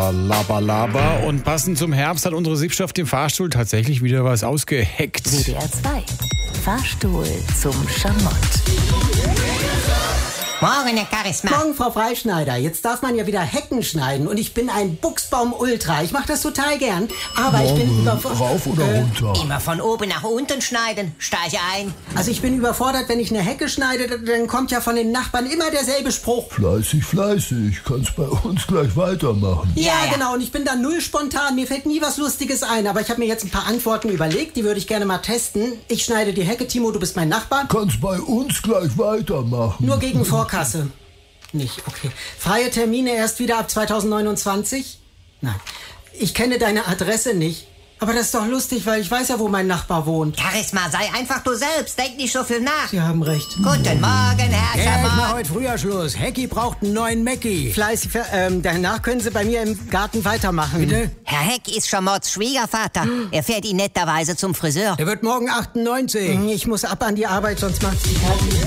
Laber. Und passend zum Herbst hat unsere Sippschaft dem Fahrstuhl tatsächlich wieder was ausgeheckt. WDR 2. Fahrstuhl zum Schamott. Morgen, Herr Charisma. Morgen, Frau Freischneider. Jetzt darf man ja wieder Hecken schneiden. Und ich bin ein Buchsbaum-Ultra. Ich mache das total gern. Aber ich bin überfordert. Rauf oder runter? Immer von oben nach unten schneiden. Steige ein. Also ich bin überfordert, wenn ich eine Hecke schneide, dann kommt ja von den Nachbarn immer derselbe Spruch. Fleißig. Kannst bei uns gleich weitermachen. Ja, genau. Und ich bin da null spontan. Mir fällt nie was Lustiges ein. Aber ich habe mir jetzt ein paar Antworten überlegt. Die würde ich gerne mal testen. Ich schneide die Hecke. Timo, du bist mein Nachbar. Kannst bei uns gleich weitermachen. Nur gegen Vorkasse. Nicht, okay. Freie Termine erst wieder ab 2029? Nein. Ich kenne deine Adresse nicht. Aber das ist doch lustig, weil ich weiß ja, wo mein Nachbar wohnt. Charisma, sei einfach du selbst. Denk nicht so viel nach. Sie haben recht. Guten Morgen, Herr Ich mach Schamott. heute früher Schluss. Hecki braucht einen neuen Mackie. Fleißig, danach können Sie bei mir im Garten weitermachen. Bitte? Herr Heck ist Schamotts Schwiegervater. Er fährt ihn netterweise zum Friseur. Der wird morgen 98. Ich muss ab an die Arbeit, sonst macht's die Party.